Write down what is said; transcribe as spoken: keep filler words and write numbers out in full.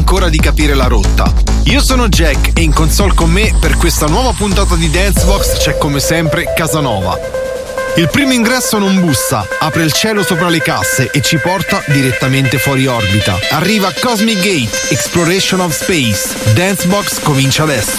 ancora di capire la rotta. Io sono Jack e in console con me per questa nuova puntata di Dancebox c'è come sempre Casanova. Il primo ingresso non bussa, apre il cielo sopra le casse e ci porta direttamente fuori orbita. Arriva Cosmic Gate, Exploration of Space. Dancebox comincia adesso.